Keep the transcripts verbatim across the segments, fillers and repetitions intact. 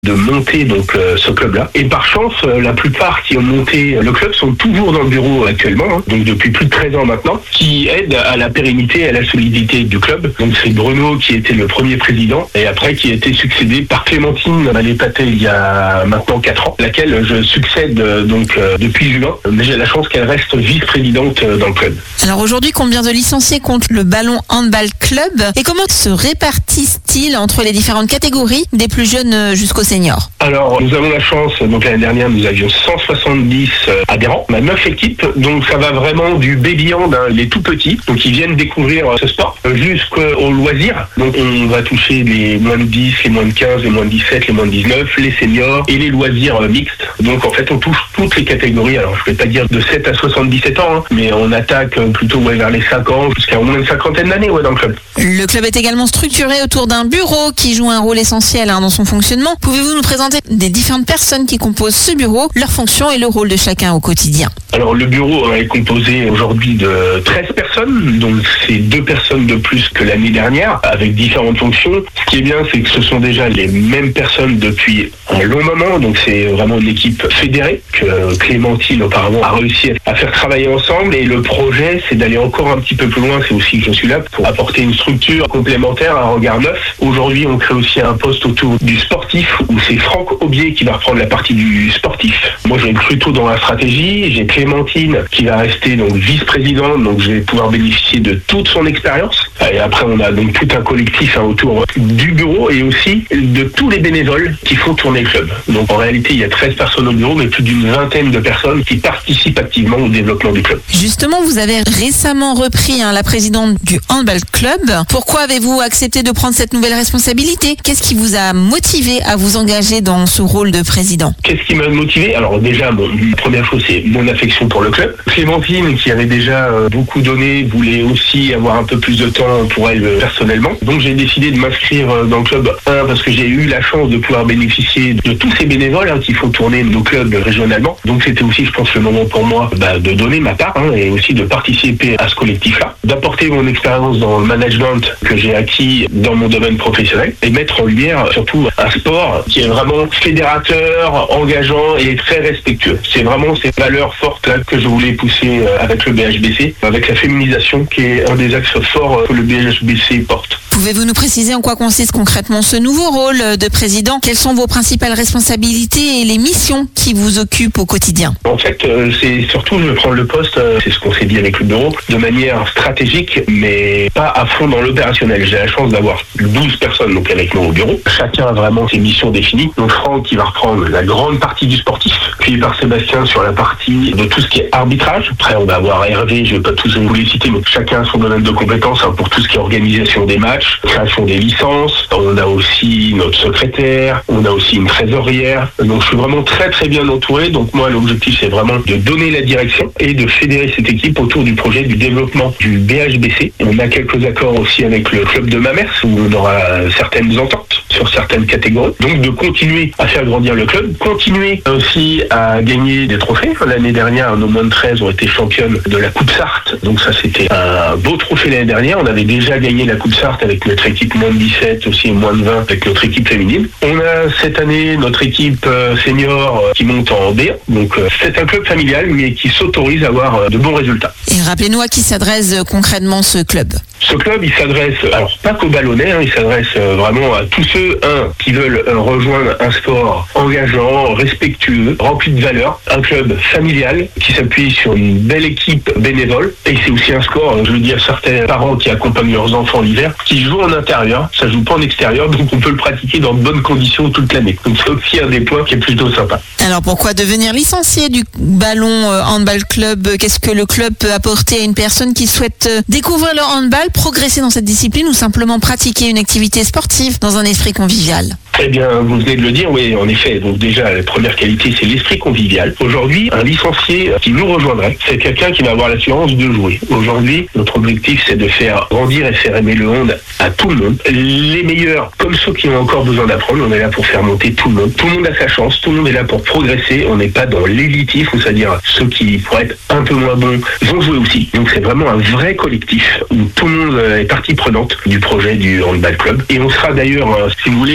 de monter donc euh, ce club-là. Et par chance, euh, la plupart qui ont monté le club sont toujours dans le bureau actuellement, hein, donc depuis plus de treize ans maintenant, qui aident à la pérennité et à la solidité du club. Donc c'est Bruno qui était le premier président et après qui a été succédé par Clémentine Malé-Paté il y a maintenant quatre ans, laquelle je succède euh, donc euh, depuis juin, mais j'ai la chance qu'elle reste vice-présidente euh, dans le club. Alors aujourd'hui, combien de licenciés compte le Ballon Handball Club et comment se répartissent-ils entre les différentes catégories, des plus jeunes jusqu'aux seniors? Alors, nous avons la chance, donc l'année dernière, nous avions cent soixante-dix adhérents, on a neuf équipes, donc ça va vraiment du baby hand, hein, les tout petits, donc ils viennent découvrir ce sport, jusqu'au loisir. Donc on va toucher les moins de dix, les moins de quinze, les moins de dix-sept, les moins de dix-neuf, les seniors et les loisirs mixtes. Donc en fait, on touche toutes les catégories. Alors je ne vais pas dire de sept à soixante-dix-sept ans, hein, mais on attaque plutôt ouais, vers les cinq ans, jusqu'à au moins une cinquantaine d'années ouais, dans le club. Le club est également structuré autour d'un bureau qui joue un rôle essentiel hein, dans son fonctionnement. Pouvez-vous nous présenter des différentes personnes qui composent ce bureau, leurs fonctions et le rôle de chacun au quotidien? Alors le bureau hein, est composé aujourd'hui de treize personnes, donc c'est deux personnes de plus que l'année dernière, avec différentes fonctions. Ce qui est bien, c'est que ce sont déjà les mêmes personnes depuis un long moment, donc c'est vraiment une équipe fédérée que Clémentine auparavant a réussi à faire travailler ensemble, et le projet c'est d'aller encore un petit peu plus loin. C'est aussi que je suis là pour apporter une structure complémentaire, un regard neuf. Aujourd'hui on crée aussi un poste autour du sportif où c'est Franck Aubier qui va reprendre la partie du sportif. Moi j'ai plutôt dans la stratégie, j'ai Clémentine qui va rester donc vice-présidente, donc je vais pouvoir bénéficier de toute son expérience. Et après on a donc tout un collectif hein, autour du bureau et aussi de tous les bénévoles qui font tourner le club. Donc en réalité il y a treize personnes au bureau, mais plus d'une vingtaine de personnes qui participent activement au développement du club. Justement, vous avez récemment repris hein, la présidente du Handball Club. Pourquoi avez-vous accepté de prendre cette nouvelle responsabilité? Qu'est-ce qui vous a motivé à vous engager dans ce rôle de président? Qu'est-ce qui m'a motivé? Alors déjà, bon, la première chose, c'est mon affection pour le club. Clémentine, qui avait déjà euh, beaucoup donné, voulait aussi avoir un peu plus de temps pour elle euh, personnellement. Donc j'ai décidé de m'inscrire euh, dans le club. Un, parce que j'ai eu la chance de pouvoir bénéficier de tous ces bénévoles hein, qui font tourner nos clubs régionalement. Donc c'était aussi, je pense, le moment pour moi bah, de donner ma part hein, et aussi de participer à ce collectif-là, d'apporter mon expérience dans le management que j'ai acquis dans mon domaine professionnel et mettre en lumière surtout un sport qui est vraiment fédérateur, engageant et très respectueux. C'est vraiment ces valeurs fortes là que je voulais pousser avec le B H B C, avec la féminisation qui est un des axes forts que le B H B C porte. Pouvez-vous nous préciser en quoi consiste concrètement ce nouveau rôle de président? Quelles sont vos principales responsabilités et les missions qui vous occupent au quotidien? En fait, euh, c'est surtout, je vais prendre le poste, euh, c'est ce qu'on s'est dit avec le bureau, de manière stratégique, mais pas à fond dans l'opérationnel. J'ai la chance d'avoir douze personnes donc avec moi au bureau. Chacun a vraiment ses missions définies. Donc Franck qui va reprendre la grande partie du sportif, puis par Sébastien sur la partie de tout ce qui est arbitrage. Après, on va avoir Hervé, je ne vais pas tous vous les citer, mais chacun a son domaine de compétences hein, pour tout ce qui est organisation des matchs, création des licences. On a aussi notre secrétaire, on a aussi une trésorière. Donc je suis vraiment très très bien entouré. Donc moi l'objectif c'est vraiment de donner la direction et de fédérer cette équipe autour du projet du développement du B H B C. On a quelques accords aussi avec le club de Mamers où on aura certaines ententes sur certaines catégories. Donc de continuer à faire grandir le club, continuer aussi à gagner des trophées. L'année dernière, nos moins de treize ont été championnes de la Coupe Sarthe. Donc ça c'était un beau trophée l'année dernière. On avait déjà gagné la Coupe Sarthe avec notre équipe moins de dix-sept, aussi moins de vingt avec notre équipe féminine. On a cette année notre équipe senior qui monte en B. Donc c'est un club familial mais qui s'autorise à avoir de bons résultats. Et rappelez-nous à qui s'adresse concrètement ce club. Ce club, il s'adresse, alors pas qu'aux ballonnets, hein, il s'adresse vraiment à tous ceux, un, qui veulent euh, rejoindre un sport engageant, respectueux, rempli de valeurs, un club familial qui s'appuie sur une belle équipe bénévole. Et c'est aussi un sport, je veux dire, certains parents qui accompagnent leurs enfants l'hiver, qui jouent en intérieur, ça joue pas en extérieur, donc on peut le pratiquer dans de bonnes conditions toute l'année. Donc c'est aussi un des points qui est plutôt sympa. Alors pourquoi devenir licencié du Ballon Handball Club? Qu'est-ce que le club peut apporter à une personne qui souhaite découvrir le handball, progresser dans cette discipline ou simplement pratiquer une activité sportive dans un esprit convivial? Eh bien, vous venez de le dire, oui, en effet. Donc déjà, la première qualité, c'est l'esprit convivial. Aujourd'hui, un licencié qui nous rejoindrait, c'est quelqu'un qui va avoir l'assurance de jouer. Aujourd'hui, notre objectif, c'est de faire grandir et faire aimer le hand à tout le monde. Les meilleurs, comme ceux qui ont encore besoin d'apprendre, on est là pour faire monter tout le monde. Tout le monde a sa chance, tout le monde est là pour progresser. On n'est pas dans l'élitisme, c'est-à-dire ceux qui pourraient être un peu moins bons vont jouer aussi. Donc c'est vraiment un vrai collectif où tout le monde est partie prenante du projet du Handball Club. Et on sera d'ailleurs, si vous voulez venir nous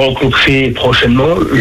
rencontrer prochainement.